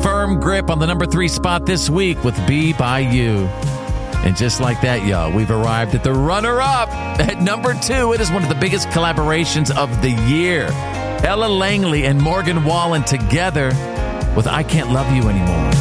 firm grip on the number 3 spot this week with Be By You. And just like that, y'all, we've arrived at the runner-up at number 2. It is one of the biggest collaborations of the year. Ella Langley and Morgan Wallen together with I Can't Love You Anymore.